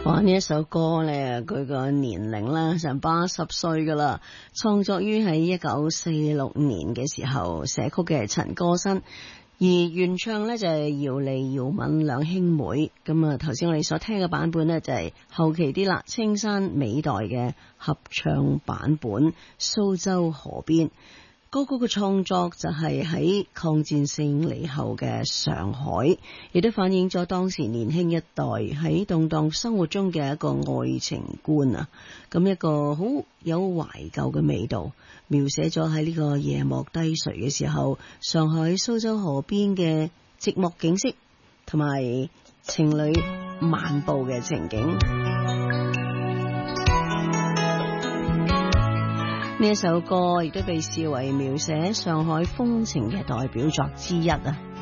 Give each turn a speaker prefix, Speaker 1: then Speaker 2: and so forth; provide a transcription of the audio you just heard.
Speaker 1: 哇！呢一首歌咧，佢個年齡咧成80歲噶啦，創作於喺1946年嘅時候，寫曲嘅係陳歌辛，而原唱咧就係姚莉、姚敏兩兄妹。咁啊，頭先我哋所聽嘅版本咧就係後期啲啦，青山尾代嘅合唱版本《蘇州河邊》。歌曲嘅創作就係喺抗戰勝利後嘅上海，亦都反映咗當時年輕一代喺動盪生活中嘅一個愛情觀啊！咁一個好有懷舊嘅味道，描寫咗喺呢個夜幕低垂嘅時候，上海蘇州河邊嘅寂寞景色，同埋情侶漫步嘅情景。呢一首歌亦都被視為描寫上海風情嘅代表作之一啊！